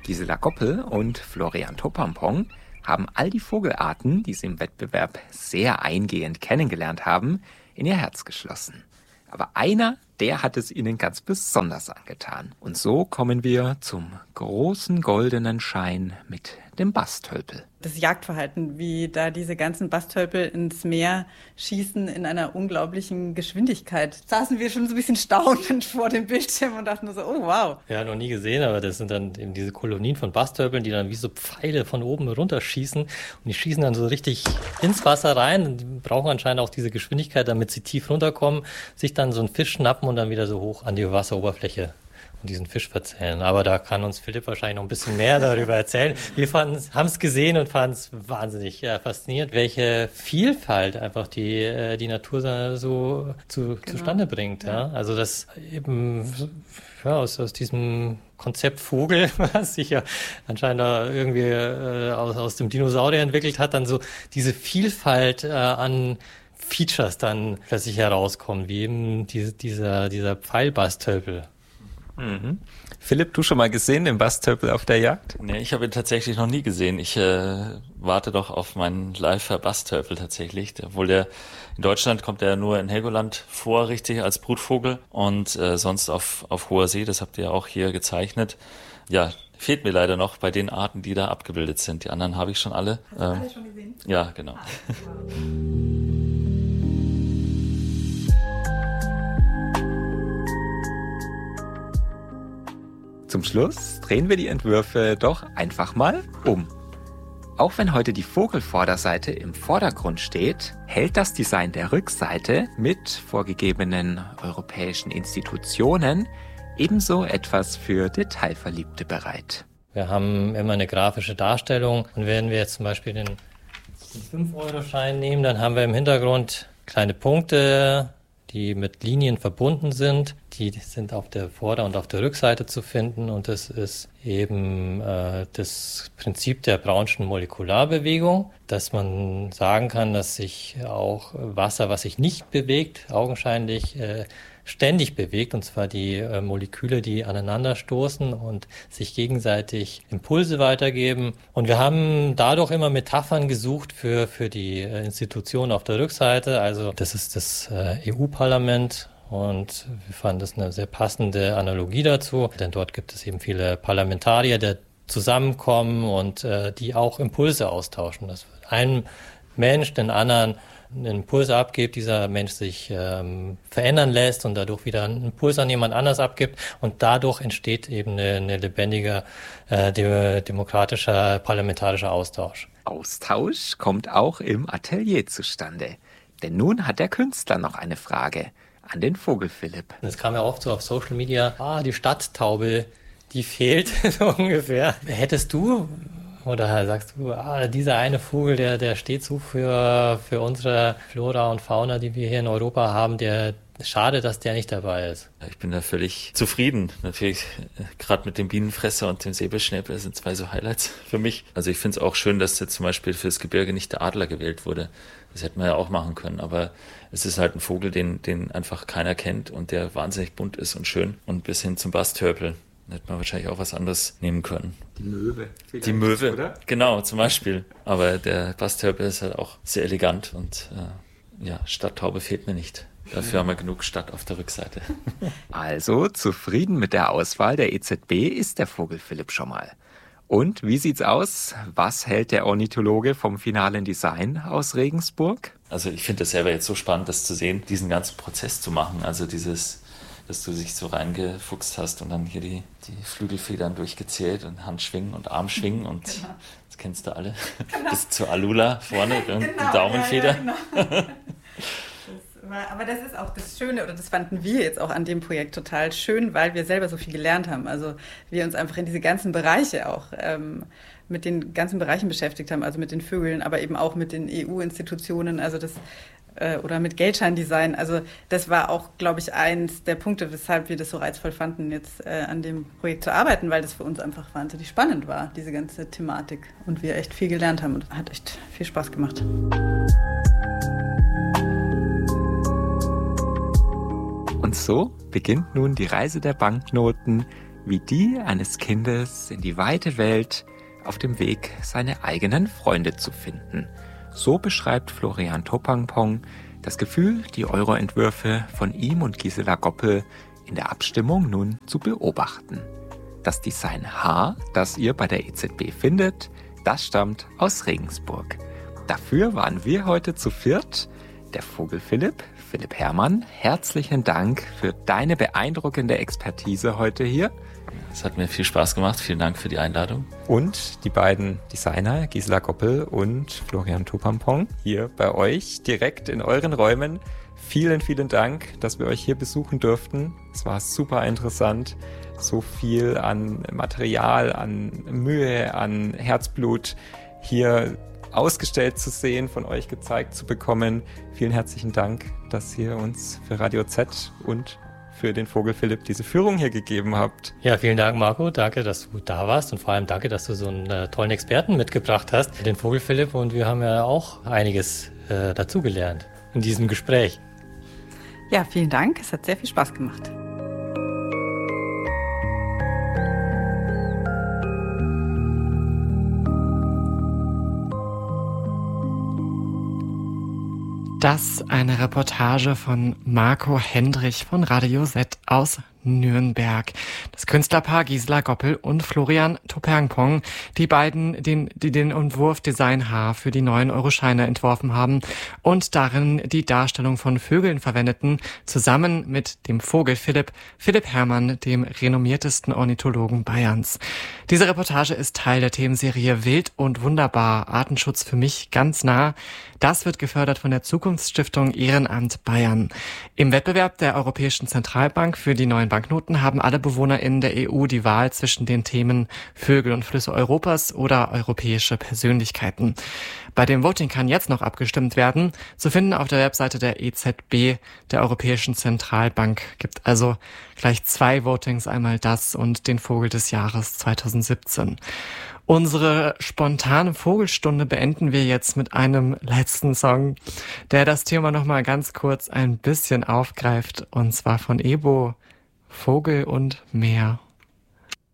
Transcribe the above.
Gisela Goppel und Florian Toppampong haben all die Vogelarten, die sie im Wettbewerb sehr eingehend kennengelernt haben, in ihr Herz geschlossen. Aber einer, der hat es ihnen ganz besonders angetan. Und so kommen wir zum großen goldenen Schein mit dem Bastölpel. Das Jagdverhalten, wie da diese ganzen Bastölpel ins Meer schießen in einer unglaublichen Geschwindigkeit. Saßen wir schon so ein bisschen staunend vor dem Bildschirm und dachten nur so, oh wow. Ja, noch nie gesehen, aber das sind dann eben diese Kolonien von Bastölpeln, die dann wie so Pfeile von oben runterschießen. Und die schießen dann so richtig ins Wasser rein. Und die brauchen anscheinend auch diese Geschwindigkeit, damit sie tief runterkommen, sich dann so einen Fisch schnappen und dann wieder so hoch an die Wasseroberfläche und diesen Fisch verzählen. Aber da kann uns Philipp wahrscheinlich noch ein bisschen mehr darüber erzählen. Wir haben es gesehen und fanden es wahnsinnig faszinierend, welche Vielfalt einfach die Natur so zustande bringt. Ja? Also das eben aus diesem Konzept Vogel, was sich ja anscheinend irgendwie aus dem Dinosaurier entwickelt hat, dann so diese Vielfalt an Features dann plötzlich herauskommen, wie eben dieser Pfeilbastölpel. Mhm. Philipp, du schon mal gesehen, den Bastölpel auf der Jagd? Nee, ich habe ihn tatsächlich noch nie gesehen. Ich warte doch auf meinen Live-Bastölpel tatsächlich. Obwohl in Deutschland kommt er nur in Helgoland vor, richtig, als Brutvogel. Und sonst auf hoher See, das habt ihr auch hier gezeichnet. Ja, fehlt mir leider noch bei den Arten, die da abgebildet sind. Die anderen habe ich schon alle. Hast du alle schon gesehen? Ja, genau. Zum Schluss drehen wir die Entwürfe doch einfach mal um. Auch wenn heute die Vogelvorderseite im Vordergrund steht, hält das Design der Rückseite mit vorgegebenen europäischen Institutionen ebenso etwas für Detailverliebte bereit. Wir haben immer eine grafische Darstellung und wenn wir jetzt zum Beispiel den 5-Euro-Schein nehmen, dann haben wir im Hintergrund kleine Punkte, die mit Linien verbunden sind. Die sind auf der Vorder- und auf der Rückseite zu finden und das ist eben das Prinzip der Brownschen Molekularbewegung, dass man sagen kann, dass sich auch Wasser, was sich nicht bewegt, augenscheinlich ständig bewegt, und zwar die Moleküle, die aneinander stoßen und sich gegenseitig Impulse weitergeben. Und wir haben dadurch immer Metaphern gesucht für die Institution auf der Rückseite. Also das ist das EU-Parlament. Und wir fanden das eine sehr passende Analogie dazu, denn dort gibt es eben viele Parlamentarier, die zusammenkommen und die auch Impulse austauschen. Dass ein Mensch den anderen einen Impuls abgibt, dieser Mensch sich verändern lässt und dadurch wieder einen Impuls an jemand anders abgibt und dadurch entsteht eben eine lebendiger, demokratischer, parlamentarischer Austausch. Austausch kommt auch im Atelier zustande. Denn nun hat der Künstler noch eine Frage an den Vogel Philipp. Es kam ja oft so auf Social Media, die Stadttaube, die fehlt so ungefähr. Hättest du oder sagst du, dieser eine Vogel, der steht so für unsere Flora und Fauna, die wir hier in Europa haben, schade, dass der nicht dabei ist. Ich bin da völlig zufrieden. Natürlich, gerade mit dem Bienenfresser und dem Säbelschnäbel sind 2 so Highlights für mich. Also ich finde es auch schön, dass jetzt zum Beispiel fürs Gebirge nicht der Adler gewählt wurde. Das hätten wir ja auch machen können, aber es ist halt ein Vogel, den einfach keiner kennt und der wahnsinnig bunt ist und schön. Und bis hin zum Bastölpel. Da hätte man wahrscheinlich auch was anderes nehmen können. Die Möwe. Die Möwe, oder? Genau, zum Beispiel. Aber der Bastölpel ist halt auch sehr elegant und Stadttaube fehlt mir nicht. Dafür haben wir genug Stadt auf der Rückseite. Also, zufrieden mit der Auswahl der EZB ist der Vogel Philipp schon mal. Und wie sieht's aus? Was hält der Ornithologe vom finalen Design aus Regensburg? Also ich finde es selber jetzt so spannend, das zu sehen, diesen ganzen Prozess zu machen. Also dass du dich so reingefuchst hast und dann hier die Flügelfedern durchgezählt und Handschwingen und Armschwingen und Genau. Das kennst du alle. Genau. Bis zur Alula vorne und die Daumenfeder. Ja, genau. Aber das ist auch das Schöne, oder das fanden wir jetzt auch an dem Projekt total schön, weil wir selber so viel gelernt haben. Also wir uns einfach in diese ganzen Bereiche auch mit den ganzen Bereichen beschäftigt haben, also mit den Vögeln, aber eben auch mit den EU-Institutionen, also das oder mit Geldscheindesign. Also das war auch, glaube ich, eins der Punkte, weshalb wir das so reizvoll fanden, jetzt an dem Projekt zu arbeiten, weil das für uns einfach wahnsinnig spannend war, diese ganze Thematik. Und wir echt viel gelernt haben und hat echt viel Spaß gemacht. Und so beginnt nun die Reise der Banknoten wie die eines Kindes in die weite Welt auf dem Weg, seine eigenen Freunde zu finden. So beschreibt Florian Topampong das Gefühl, die Euro-Entwürfe von ihm und Gisela Goppel in der Abstimmung nun zu beobachten. Das Design H, das ihr bei der EZB findet, das stammt aus Regensburg. Dafür waren wir heute zu viert. Der Vogel Philipp Hermann, herzlichen Dank für deine beeindruckende Expertise heute hier. Es hat mir viel Spaß gemacht. Vielen Dank für die Einladung. Und die beiden Designer, Gisela Goppel und Florian Topampong, hier bei euch direkt in euren Räumen. Vielen, vielen Dank, dass wir euch hier besuchen durften. Es war super interessant. So viel an Material, an Mühe, an Herzblut hier ausgestellt zu sehen, von euch gezeigt zu bekommen. Vielen herzlichen Dank, dass ihr uns für Radio Z und für den Vogel Philipp diese Führung hier gegeben habt. Ja, vielen Dank, Marco. Danke, dass du da warst und vor allem danke, dass du so einen tollen Experten mitgebracht hast, den Vogel Philipp. Und wir haben ja auch einiges dazugelernt in diesem Gespräch. Ja, vielen Dank. Es hat sehr viel Spaß gemacht. Das eine Reportage von Marco Hendrich von Radio Z aus Nürnberg. Das Künstlerpaar Gisela Goppel und Florian Topampong, die beiden, die den Entwurf Design H für die neuen Euroscheine entworfen haben und darin die Darstellung von Vögeln verwendeten, zusammen mit dem Vogel Philipp Hermann, dem renommiertesten Ornithologen Bayerns. Diese Reportage ist Teil der Themenserie Wild und Wunderbar, Artenschutz für mich ganz nah. Das wird gefördert von der Zukunftsstiftung Ehrenamt Bayern. Im Wettbewerb der Europäischen Zentralbank für die neuen Banknoten haben alle BewohnerInnen der EU die Wahl zwischen den Themen Vögel und Flüsse Europas oder europäische Persönlichkeiten. Bei dem Voting kann jetzt noch abgestimmt werden. Zu finden auf der Webseite der EZB, der Europäischen Zentralbank. Gibt also gleich 2 Votings, einmal das und den Vogel des Jahres 2017. Unsere spontane Vogelstunde beenden wir jetzt mit einem letzten Song, der das Thema nochmal ganz kurz ein bisschen aufgreift, und zwar von Ebo, Vogel und Meer.